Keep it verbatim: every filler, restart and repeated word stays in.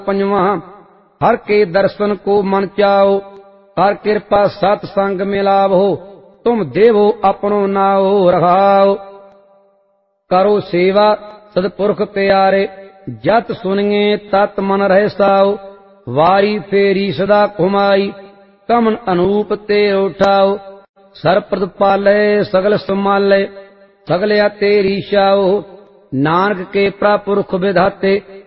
पंजवा। हर के दर्शन को मन चाओ, कर कृपा सतसंग मिलावो, तुम देवो अपनो नाओ रखाओ। करो सेवा सदपुरख प्यारे, जत सुनिए तत मन रह साओ। वारी फेरी सदा घुमाई, कमन अनूप ते उठाओ। सरप्रद पाले सगल संभाले, सगलिया तेरी शाओ। नानक के प्रपुरख विधाते,